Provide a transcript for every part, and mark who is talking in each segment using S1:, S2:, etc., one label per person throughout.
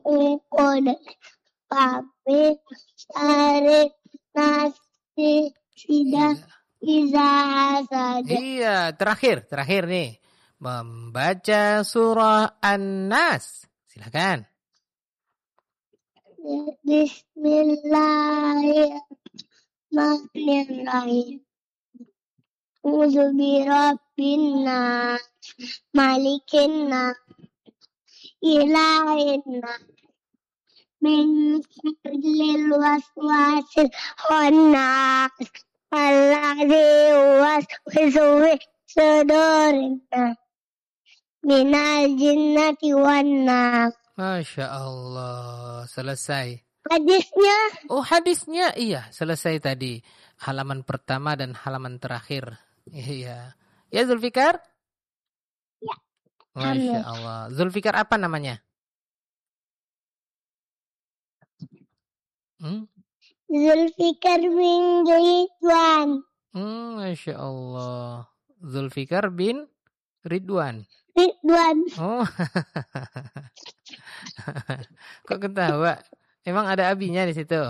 S1: Ukod pape sare nasi tidak iza saja.
S2: Iya, terakhir nih. Membaca surah An-Nas. Silakan.
S1: Bismillahirrahmanirrahim. A'udzu birabbin nas, malikin nas, ilahin nas, min syarril waswasil khannas, alladzi yuwaswisu fi sudurin nas, minal jinnati wan nas.
S2: Masya Allah, selesai.
S1: Hadisnya?
S2: Oh, hadisnya, iya, selesai tadi. Halaman pertama dan halaman terakhir. Iya. Ya, Zulfikar?
S1: Ya.
S2: Masya Allah. Zulfikar apa namanya?
S1: Zulfikar bin Ridwan.
S2: Masya Allah. Zulfikar bin Ridwan.
S1: Ridwan.
S2: Oh. Kok ketawa? Emang ada abinya di situ?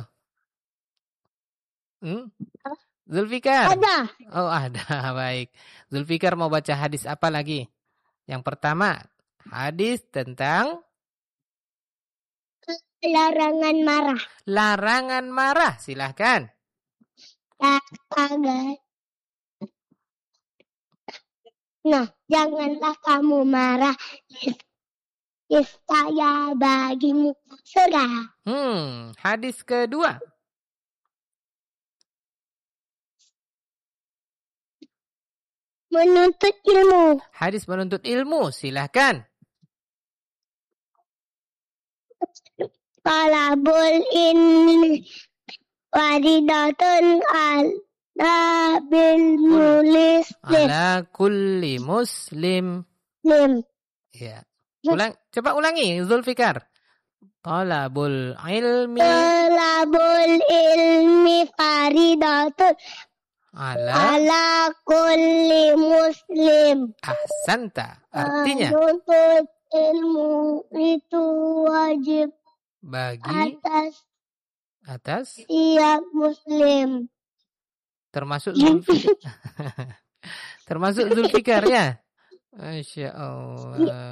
S2: Zulfikar?
S1: Ada.
S2: Oh, ada. Baik. Zulfikar mau baca hadis apa lagi? Yang pertama, hadis tentang
S1: larangan marah.
S2: Larangan marah, silahkan.
S1: Nah, janganlah kamu marah. Saya bagimu surga.
S2: Hadis kedua.
S1: Menuntut ilmu.
S2: Hadis menuntut ilmu, silahkan.
S1: Talabul ilmi waridatun ala
S2: kulli muslim. Ya. Coba ulangi, Zulfikar. Talabul ilmi faridatun ala
S1: kulli muslim.
S2: Ahsanta. Artinya
S1: menuntut ilmu itu wajib
S2: bagi atas
S1: setiap muslim.
S2: Termasuk Zulfikar. Termasuk Zulfikar ya. Masya Allah.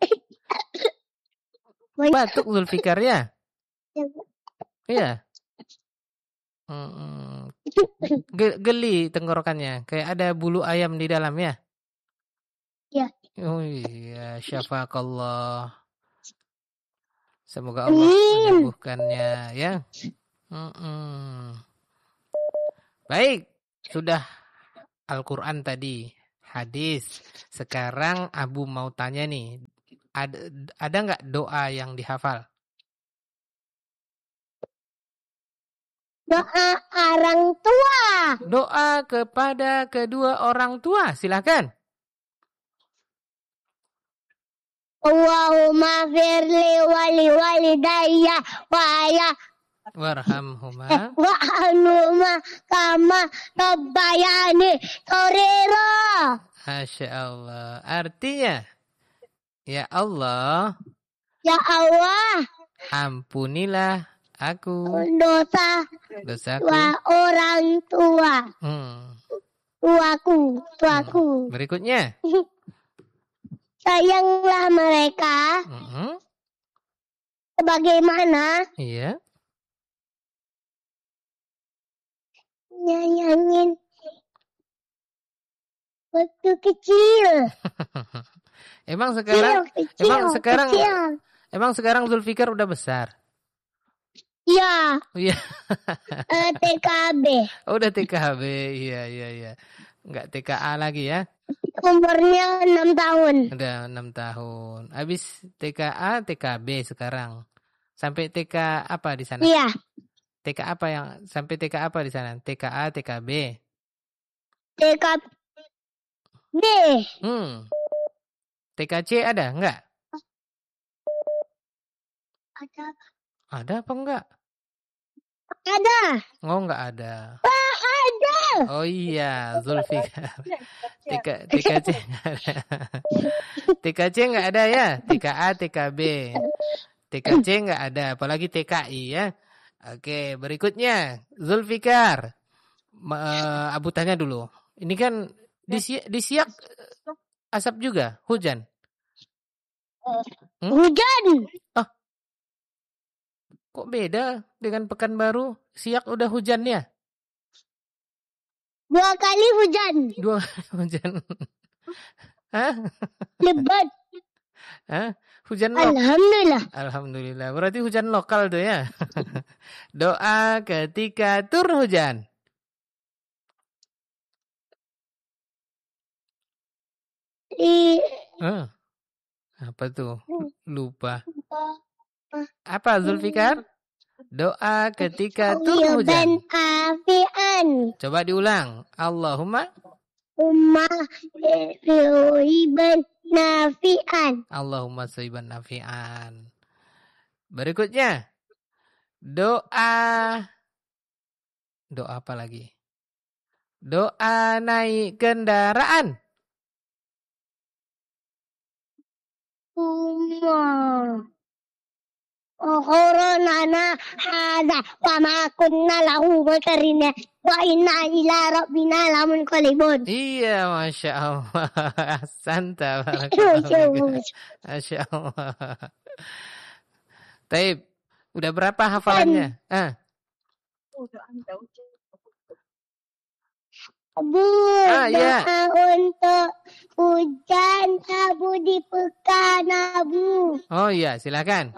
S2: Batuk Zulfikar ya? Iya. Geli tenggorokannya. Kayak ada bulu ayam di dalam ya?
S1: Ya.
S2: Oh iya. Syafaqallah. Semoga Allah menyembuhkannya ya. Baik. Sudah Al-Quran tadi. Hadis. Sekarang Abu mau tanya nih. Ada nggak doa yang dihafal?
S1: Doa orang tua.
S2: Doa kepada kedua orang tua. Silakan.
S1: Allahumma firli wali walidayya
S2: warhamhuma
S1: kama rabbayani shaghira.
S2: Masya Allah. Artinya, ya Allah, ampunilah aku dosaku
S1: orang tua. Tuaku.
S2: Berikutnya.
S1: Sayanglah mereka. Sebagaimana?
S2: Iya.
S1: Nyayangin waktu kecil.
S2: Emang sekarang Zulfikar udah besar?
S1: Iya.
S2: Iya.
S1: TKB.
S2: Oh, udah TKB. Iya. Enggak TKA lagi ya?
S1: Umurnya 6 tahun.
S2: Udah 6 tahun. Habis TKA, TKB sekarang. Sampai TK apa di sana?
S1: Iya.
S2: TK apa yang sampai TK apa di sana? TKA, TKB.
S1: TKB.
S2: TKC ada enggak? Ada apa enggak?
S1: Ada.
S2: Oh, enggak ada.
S1: Ada.
S2: Oh iya, Zulfikar. TKC enggak ada. TKC enggak ada ya? TKA, TKB. TKC nggak ada, apalagi TKI ya. Oke, berikutnya Zulfikar. Abu tanya dulu. Ini kan di Siak asap juga, hujan.
S1: Hujan.
S2: Oh, kok beda dengan Pekanbaru? Siak udah hujan ya?
S1: 2 kali hujan.
S2: 2 hujan. Hah?
S1: Lebat.
S2: Hah? Hujan lokal.
S1: Alhamdulillah.
S2: Alhamdulillah. Berarti hujan lokal tuh ya. Doa ketika turun hujan. Apa tuh? Lupa. Apa Zulfikar? Doa ketika turun hujan.
S1: Afian.
S2: Coba diulang. Allahumma
S1: Riban nafian.
S2: Allahumma sayyiban nafi'an. Berikutnya. Doa apa lagi? Doa naik kendaraan.
S1: Corona hada wa ma kunna lahu muqrinin wa inna ila rabbina lamunqalibun.
S2: Iya, Masya Allah. Santa. Masya Allah. Taib, udah berapa hafalannya?
S1: Abu, doa untuk hujan Abu di pekan Abu.
S2: Oh iya, silakan.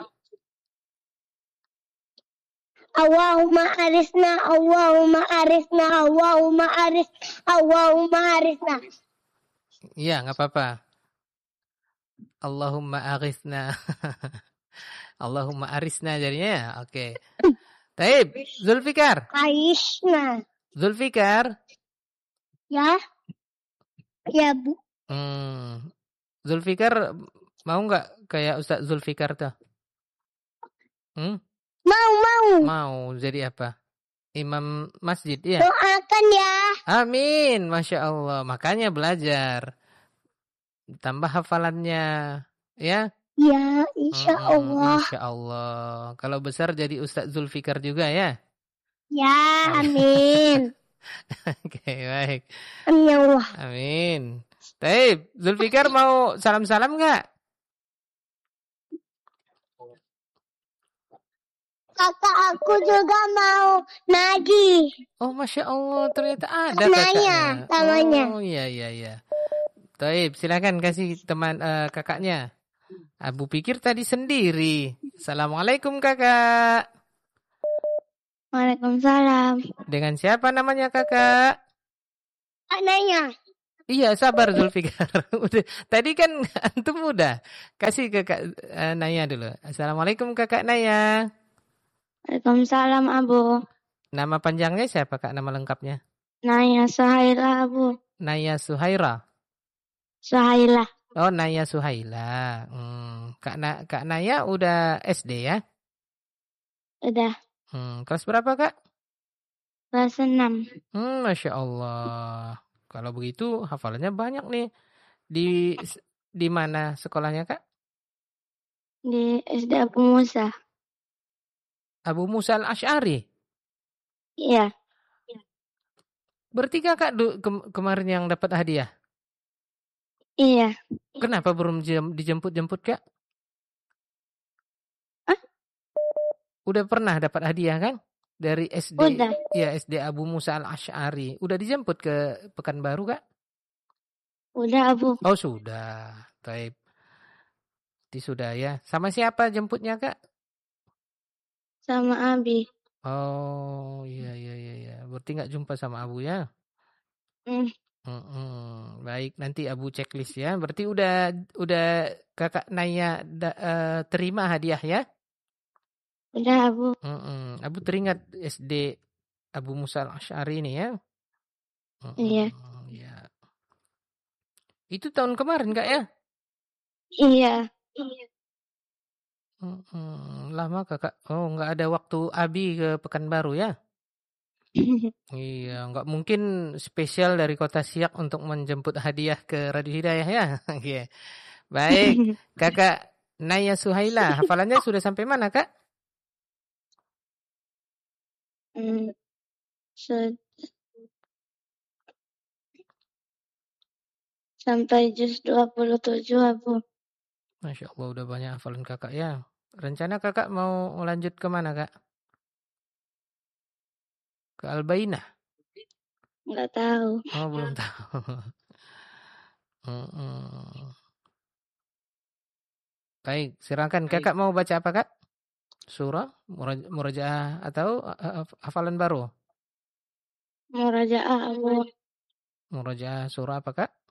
S1: Allahumma arisna, Allahumma arisna, Allahumma aris, Allahumma arisna.
S2: Iya, nggak apa-apa. Allahumma arisna. Allahumma arisna jadinya. Oke. Taib, Zulfikar.
S1: Arisna.
S2: Zulfikar.
S1: Ya. Ya, Bu.
S2: Zulfikar mau nggak kayak Ustaz Zulfikar tuh? Mau jadi apa? Imam masjid ya?
S1: Doakan ya.
S2: Amin, Masya Allah. Makanya belajar. Tambah hafalannya. Ya?
S1: Ya, insya Allah.
S2: Insya Allah. Kalau besar jadi Ustaz Zulfikar juga ya?
S1: Ya, amin.
S2: Oke, baik.
S1: Amin ya Allah.
S2: Amin. Taib, Zulfikar mau salam-salam nggak?
S1: Kakak aku juga mau nagih.
S2: Oh, Masya Allah, ternyata ada
S1: kakaknya. Namanya.
S2: Oh, iya. Taib, silakan kasih teman kakaknya. Abu pikir tadi sendiri. Assalamualaikum kakak.
S1: Waalaikumsalam.
S2: Dengan siapa namanya kakak?
S1: Anaknya.
S2: Iya, sabar Zulfikar. Udah, tadi kan antum udah. Kasih kakak Naya dulu. Assalamualaikum kakak Naya.
S1: Waalaikumsalam Abu.
S2: Nama panjangnya siapa kak? Nama lengkapnya?
S1: Naya Suhaila Abu.
S2: Naya Suhaira.
S1: Suhaila.
S2: Oh, Naya Suhaila. Kak Naya udah SD ya?
S1: Udah.
S2: Kelas berapa kak?
S1: Kelas 6.
S2: Masya Allah. Kalau begitu hafalannya banyak nih. Di mana sekolahnya kak?
S1: Di SD Abu Musa.
S2: Abu Musa al-Asy'ari?
S1: Iya.
S2: Berarti kakak kemarin yang dapat hadiah?
S1: Iya.
S2: Kenapa belum dijemput-jemput kak? Udah pernah dapat hadiah kan? Dari SD.
S1: Udah.
S2: Ya, SD Abu Musa al-Asy'ari. Udah dijemput ke Pekanbaru kak?
S1: Udah Abu.
S2: Oh sudah. Baik. Sudah ya. Sama siapa jemputnya kak?
S1: Sama Abi.
S2: Oh iya. Berarti nggak jumpa sama Abu ya? Baik, nanti Abu checklist ya. Berarti udah kakak Naya terima hadiah ya?
S1: Udah Abu.
S2: Abu teringat SD Abu Musa al-Asy'ari ini ya?
S1: Iya.
S2: Ya. Itu tahun kemarin kak ya?
S1: Iya.
S2: Lama kakak. Oh, nggak ada waktu Abi ke Pekanbaru ya? Iya, nggak mungkin spesial dari Kota Siak untuk menjemput hadiah ke Radio Hidayah ya? Iya. Baik, kakak Naya Suhaila, hafalannya sudah sampai mana, Kak?
S1: Sampai juz 27 Abu.
S2: Masya Allah, udah banyak hafalan Kakak ya. Rencana Kakak mau lanjut ke mana, Kak? Ke Al-Bainah?
S1: Nggak tahu.
S2: Oh, belum tahu. Mm-mm. Baik, silakan. Kakak mau baca apa, Kak? Surah, murajaah atau hafalan baru?
S1: Murajaah Abu.
S2: Murajaah surah apa, Kak?